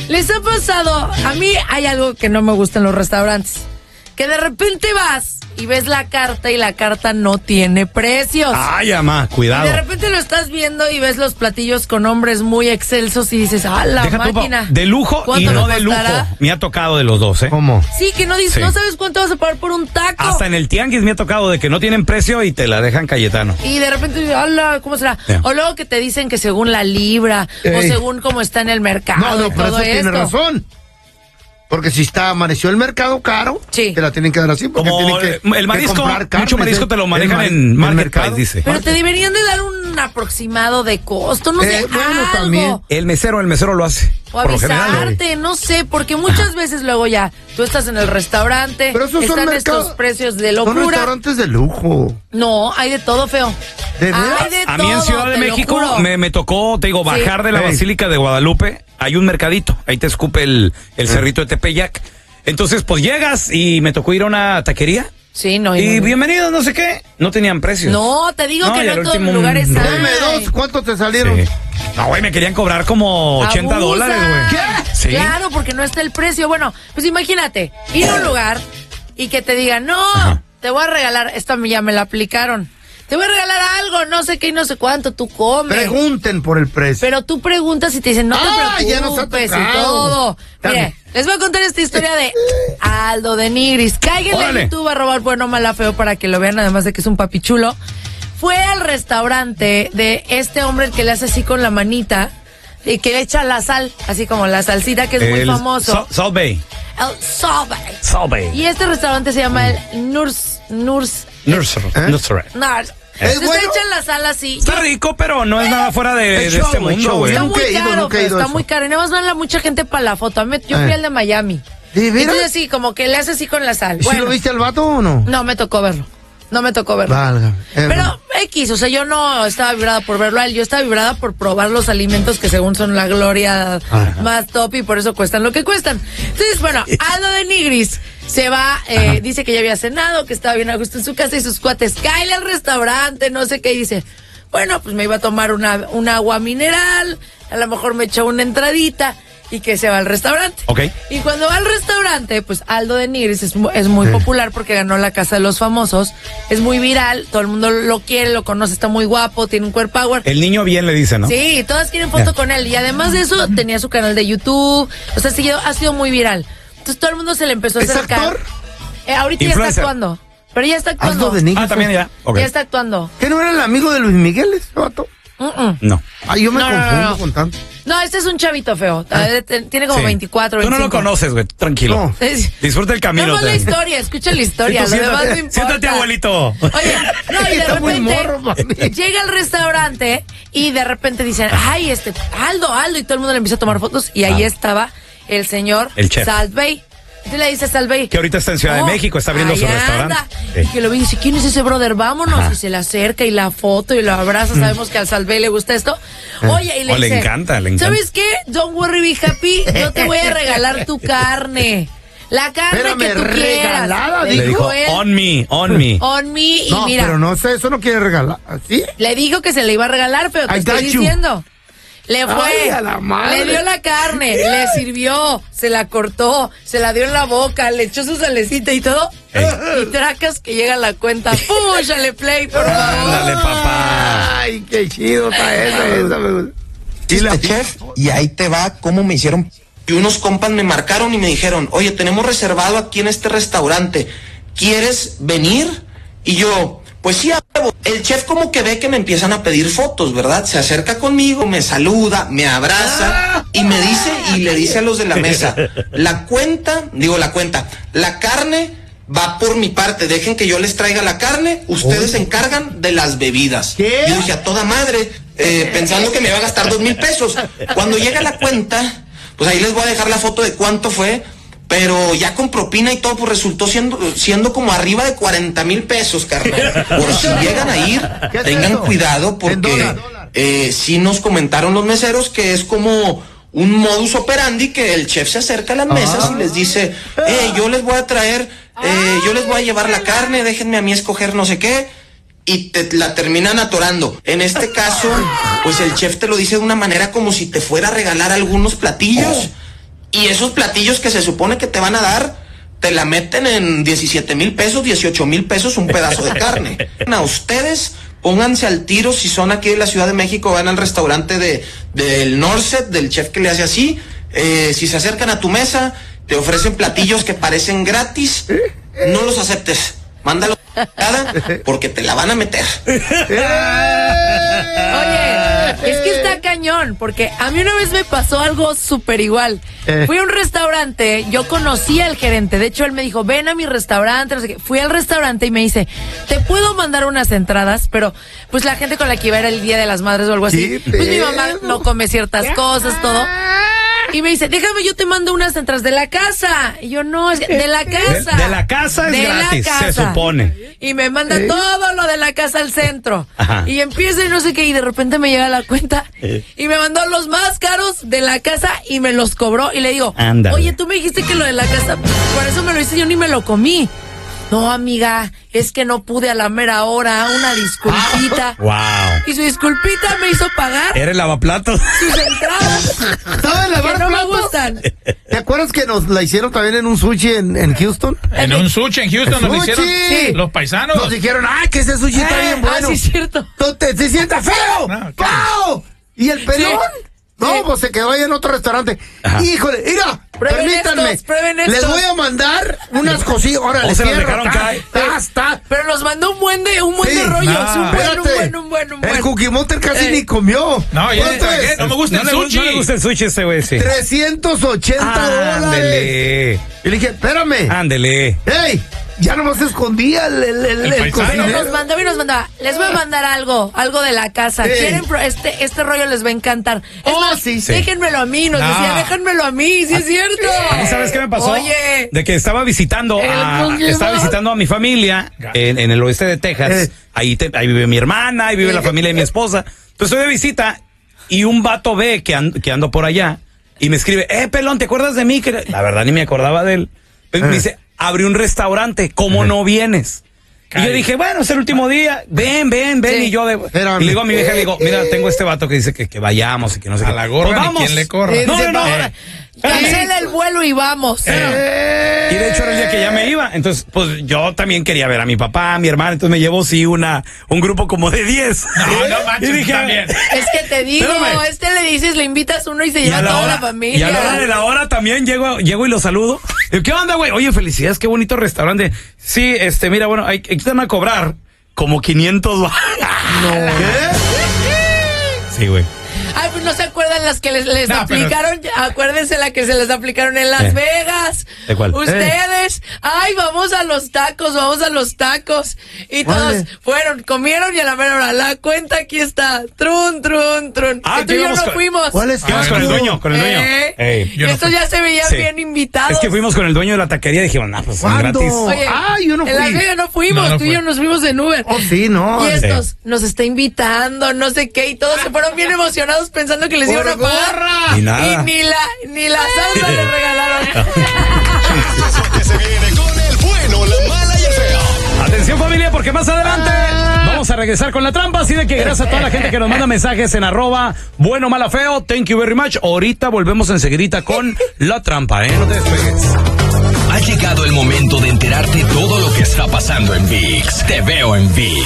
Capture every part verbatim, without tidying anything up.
¿Les ha pasado? A mí hay algo que no me gusta en los restaurantes. Que de repente vas y ves la carta y la carta no tiene precios. Ay, mamá, cuidado. Y de repente lo estás viendo y ves los platillos con nombres muy excelsos y dices, ¡ah, la Deja máquina! Tu, de lujo y no de lujo. Me ha tocado de los dos, ¿eh? ¿Cómo? Sí, que no dices, sí. No sabes cuánto vas a pagar por un taco. Hasta en el tianguis me ha tocado de que no tienen precio y te la dejan Cayetano. Y de repente dices, ¡hala! ¿Cómo será? Yeah. O luego que te dicen que según la libra, Ey. o según cómo está en el mercado. No, no, pero todo eso tiene razón. Porque si está amaneció el mercado caro, sí. te la tienen que dar así. Porque Como tienen que, el marisco, que comprar carne, mucho marisco te lo manejan el, en Marketplace, dice. Pero te deberían de dar un aproximado de costo, no sé, eh, bueno, algo. También. El mesero, el mesero lo hace. O avisarte, no sé, porque muchas Ajá. veces luego ya, tú estás en el restaurante, pero esos están son estos mercado, precios de locura. Son restaurantes de lujo. No, hay de todo, feo. ¿De verdad? Hay de A todo, mí en Ciudad de México me, me tocó, te digo, bajar sí. de la Ey. Basílica de Guadalupe, hay un mercadito, ahí te escupe el, el cerrito de Tepeyac. Entonces, pues llegas y me tocó ir a una taquería. Sí, no. Y no, bienvenido, no sé qué. No tenían precios. No, te digo no, que no en todos los lugares hay. Dame dos, ¿cuánto te salieron? Sí. No, güey, me querían cobrar como ochenta dólares, güey. ¿Qué? Sí. Claro, porque no está el precio. Bueno, pues imagínate, ir a un lugar y que te digan, no, Ajá. te voy a regalar, esta ya me la aplicaron. Te voy a regalar algo, no sé qué y no sé cuánto, tú comes. Pregunten por el precio. Pero tú preguntas y te dicen, no te ah, preocupes ya nos ha y todo. Mire, les voy a contar esta historia de Aldo de Nigris. Cáiganle en YouTube a robar bueno, mala, feo para que lo vean, además de que es un papi chulo. Fue al restaurante de este hombre el que le hace así con la manita y que le echa la sal, así como la salsita que es el muy famoso. Salt Bay. El Salt Bay. Salt Bay. Y este restaurante se llama el Nurs... Nurs... Nursery. ¿Eh? Nursery. Nurs. ¿Es Entonces bueno? echan la sal así. Está rico, pero no es nada fuera de, de show, este mundo, güey. Está muy ido, caro, nunca he ido está eso. muy caro. Y nada más van a mucha gente para la foto. Yo fui eh. al de Miami. ¿De veras? Entonces sí, como que le hace así con la sal. ¿Sí bueno, lo viste al vato o no? No me tocó verlo. No me tocó verlo. Valga. Eh, Pero X, o sea, yo no estaba vibrada por verlo a él, yo estaba vibrada por probar los alimentos que según son la gloria Ajá. más top y por eso cuestan lo que cuestan. Entonces, bueno, Aldo de Nigris se va, eh, dice que ya había cenado, que estaba bien a gusto en su casa y sus cuates, cáele al restaurante, no sé qué, y dice, bueno, pues me iba a tomar una, una agua mineral, a lo mejor me echó una entradita. Y que se va al restaurante. Okay. Y cuando va al restaurante, pues Aldo de Nigris es, es muy sí. popular porque ganó la Casa de los Famosos. Es muy viral, todo el mundo lo quiere, lo conoce, está muy guapo, tiene un core power. El niño bien le dice, ¿no? Sí, todas quieren foto yeah. con él. Y además de eso, tenía su canal de YouTube. O sea, seguido, ha sido muy viral. Entonces todo el mundo se le empezó a acercar. ¿Es actor? Eh, ahorita Influencer. ya está actuando. Pero ya está actuando. Aldo de Nigris. Ah, también ya. Okay. Ya está actuando. ¿Qué no era el amigo de Luis Miguel ese vato? Uh-uh. No. Ah, yo me no, confundo no, no. con tanto. No, este es un chavito feo. Ah. Tiene como sí. veinticuatro, veinticinco. Tú no lo conoces, güey. Tranquilo. No. Disfruta el camino. No, la historia, escucha la historia. Lo demás no importa. Siéntate, abuelito. Oye, no, y de Está muy repente morro, llega al restaurante y de repente dicen, ay, este, Aldo, Aldo, y todo el mundo le empieza a tomar fotos y ahí ah. estaba el señor el chef. Salt Bay. ¿Qué le dice Salt Bay? Que ahorita está en Ciudad oh, de México, está abriendo su restaurante. Sí. Y que lo ve y dice, ¿quién es ese brother? Vámonos. Ajá. Y se le acerca y la foto y lo abraza. Mm. Sabemos que al Salt Bay le gusta esto. Oye, y le oh, dice, le encanta, le encanta. ¿Sabes qué? Don't worry, be happy. Yo te voy a regalar tu carne. La carne Espérame, que tú regalada, quieras. Le dijo, él, on me, on me. On me, y no, mira. pero no sé, eso no quiere regalar. ¿Sí? Le dijo que se le iba a regalar, pero te I estoy diciendo. Le fue, Ay, a la madre. le dio la carne, le sirvió, se la cortó, se la dio en la boca, le echó su salecita y todo. Ey. Y tracas que llega la cuenta. ¡Púchale play, por favor! Ándale, papá. Ay, qué chido está esa, esa me gusta. Y la chef, y ahí te va cómo me hicieron. Y unos compas me marcaron y me dijeron, oye, tenemos reservado aquí en este restaurante, ¿quieres venir? Y yo, pues sí, el chef como que ve que me empiezan a pedir fotos, ¿verdad? Se acerca conmigo, me saluda, me abraza y me dice, y le dice a los de la mesa, la cuenta, digo la cuenta, la carne va por mi parte, dejen que yo les traiga la carne, ustedes se encargan de las bebidas. ¿Qué? Yo dije, a toda madre, eh, pensando que me iba a gastar dos mil pesos. Cuando llega la cuenta, pues ahí les voy a dejar la foto de cuánto fue. Pero ya con propina y todo, pues resultó siendo, siendo como arriba de cuarenta mil pesos, carnal. Por si llegan a ir, tengan cuidado, porque eh, sí nos comentaron los meseros que es como un modus operandi, que el chef se acerca a las mesas ah. y les dice, eh, yo les voy a traer, eh, yo les voy a llevar la carne, déjenme a mí escoger no sé qué. Y te la terminan atorando. En este caso, pues el chef te lo dice de una manera como si te fuera a regalar algunos platillos. y esos platillos que se supone que te van a dar, te la meten en diecisiete mil pesos, dieciocho mil pesos un pedazo de carne. A ustedes, pónganse al tiro si son aquí de la Ciudad de México, van al restaurante de del Norset, del chef que le hace así, eh, si se acercan a tu mesa, te ofrecen platillos que parecen gratis, no los aceptes, mándalos porque te la van a meter. Oye, es que está cañón, porque a mí una vez me pasó algo súper igual. Eh. Fui a un restaurante, yo conocí al gerente, de hecho él me dijo, ven a mi restaurante, no sé qué. Fui al restaurante y me dice, te puedo mandar unas entradas, pero pues la gente con la que iba era el Día de las Madres o algo así. Pues mi mamá no come ciertas cosas, todo. Y me dice, déjame, yo te mando unas entradas de la casa. Y yo, no, es que de la casa. De, de la casa es de gratis, casa. Se supone. Y me manda ¿Eh? todo lo de la casa al centro. Ajá. Y empieza y no sé qué, y de repente me llega la cuenta. ¿Eh? Y me mandó los más caros de la casa y me los cobró. Y le digo, ándale. Oye, tú me dijiste que lo de la casa, por eso me lo hice, yo ni me lo comí. No, amiga, es que no pude a la mera hora, una disculpita. Wow. Y su disculpita me hizo pagar. ¿Eres lavaplatos? Sus entradas. ¿Sabes lavar que no platos? me gustan. ¿Te acuerdas que nos la hicieron también en un sushi en, en Houston? En ¿En un sushi en Houston nos lo hicieron sí. los paisanos. Nos dijeron, ay, que ese sushi eh, está bien bueno. Ah, sí, cierto. ¿Te, te sienta feo? No, ¡Pau! ¿Y el pelón? Sí. No, sí. Pues se quedó ahí en otro restaurante. Ajá. Híjole, mira, prueben permítanme. Estos, prueben estos. Les voy a mandar unas cosillas. Ahora les cierro. Ya está. Pero nos mandó un buen de, un buen sí. de rollos. No. Un buen, un buen, un buen, un buen. El Cookie Monster casi eh. ni comió. No, ¿cuánto es? No me gusta el sushi. No le gusta el sushi este güey, sí. trescientos ochenta dólares. Ándele. Y le dije, espérame. Ándele. ¡Ey! Ya nomás se escondía el, el, el, el, el cocinero. Nos mandaba y nos mandaba, les voy a mandar algo, algo de la casa. Sí. ¿Quieren pro este, este rollo les va a encantar? Es oh, más, sí, sí. déjenmelo a mí, nos no. decía, déjenmelo a mí, sí es cierto. ¿A mí sabes qué me pasó? Oye. De que estaba visitando a, estaba visitando a mi familia en, en el oeste de Texas. Eh. Ahí, te, ahí vive mi hermana, ahí vive eh. la familia de mi esposa. Entonces estoy de visita y un vato ve que, and, que ando por allá y me escribe, eh, pelón, ¿te acuerdas de mí? Que la verdad ni me acordaba de él. Eh. Me dice, abrí un restaurante, ¿cómo no vienes? Y yo dije, bueno, es el último día, ven, ven, ven. Sí. Y yo de, y le digo a mi vieja, le digo, mira, tengo este vato que dice que, que vayamos y que no sé a qué. La gorra, pues vamos. ¿Quién le corra? Sí, no, no, no. Eh. Cancela el vuelo y vamos. Eh. Y de hecho era el día que ya me iba. Entonces, pues yo también quería ver a mi papá, a mi hermana. Entonces me llevo, sí, una, un grupo como de diez. No, no manches, y dije, también. Es que te digo, a este le dices, le invitas uno y se lleva a toda hora, la familia. Y a la hora de la hora también llego, llego y lo saludo. Y, ¿qué onda, güey? Oye, felicidades, qué bonito restaurante. Sí, este, mira, bueno, hay, hay que van a cobrar como quinientos. No. ¿Qué? Sí, güey. Ay, pues no se acuerdan las que les, les no, aplicaron, pero... acuérdense la que se les aplicaron en Las eh. Vegas. ¿De cuál? Ustedes, eh. ay, vamos a los tacos, vamos a los tacos. Y todos vale. fueron, comieron y a la mera hora, la cuenta aquí está, trun, trun, trun. Ah, y tú y yo no con... fuimos. ¿Cuál es? Fuimos con el dueño, con el dueño. Eh, Ey, estos no ya se veían sí. bien invitados. Es que fuimos con el dueño de la taquería y dijimos, nah, pues son ¿Cuándo? gratis. Oye, ah, yo no fui. En Las Vegas no fuimos, no, no tú fui. y yo nos fuimos en Uber. Oh, sí, no. Y estos, sí. nos está invitando, no sé qué, y todos se fueron bien emocionados pensando que les iban a pagar. Y nada. Y ni la, ni la salsa les regalaron. Que se viene con el bueno, la mala y el feo. Atención, familia, porque más adelante vamos a regresar con la trampa. Así de que gracias a toda la gente que nos manda mensajes en arroba bueno, mala, feo. Thank you very much. Ahorita volvemos enseguidita con la trampa, ¿eh? No te despegues. Ha llegado el momento de enterarte todo lo que está pasando en ViX. Te veo en ViX.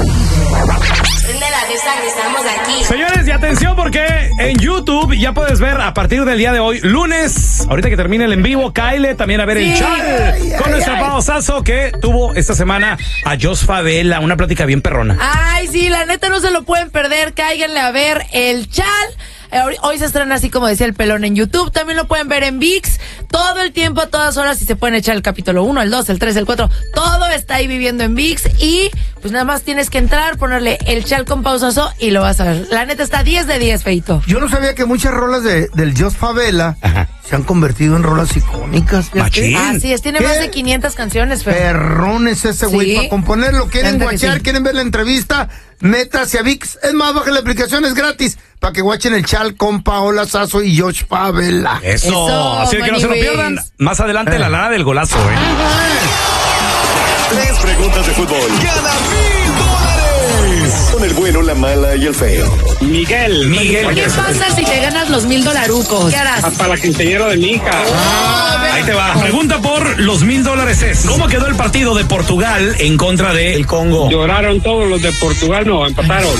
Estamos aquí. Señores, y atención porque en YouTube ya puedes ver a partir del día de hoy, lunes, ahorita que termine el en vivo, Kyle, también a ver sí. el chat ay, con ay, nuestro Pao Sasso que tuvo esta semana a Jos Favela, una plática bien perrona. Ay, sí, la neta no se lo pueden perder, cáiganle a ver el chat. Hoy se estrena así como decía el pelón en YouTube, también lo pueden ver en ViX, todo el tiempo, a todas horas, y se pueden echar el capítulo uno, el dos, el tres, el cuatro, todo está ahí viviendo en ViX, y pues nada más tienes que entrar, ponerle el chal con Pao Sasso y lo vas a ver. La neta está diez de diez, feito. Yo no sabía que muchas rolas de, del Jos Favela Ajá. se han convertido en rolas icónicas. Machín. Así es, tiene ¿Qué? más de quinientas canciones, feo. Perrones ese güey, sí. para componerlo. ¿Quieren Gente guachar? Sí. ¿Quieren ver la entrevista? Métase a ViX. Es más, baja la aplicación, es gratis. Para que guachen el chal con Paola Sasso y Jos Favela. Eso. Eso así que no se lo pierdan. Más adelante eh. la lana del golazo, ¿eh? Tres preguntas de fútbol. Gana mil dólares. viernes. Con el bueno, la mala y el feo. Miguel. Miguel. ¿Qué pasa si te ganas los mil dolarucos? ¿Qué harás? Hasta la quinceañera de mi hija. Ah, ahí te va. Pregunta por los mil dólares es: ¿cómo quedó el partido de Portugal en contra de el Congo? Lloraron todos los de Portugal, no, empataron.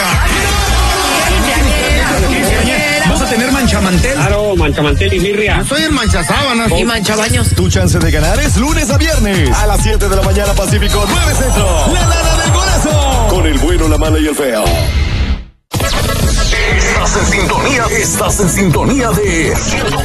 ¿Vas a tener manchamantel? Claro, manchamantel y birria. Yo soy el manchasábanas. Y manchabaños. Tu chance de ganar es lunes a viernes. A las siete de la mañana Pacífico, nueve Centro. La Lana del Corazón. Con el bueno, la mala y el feo. Estás en sintonía. Estás en sintonía de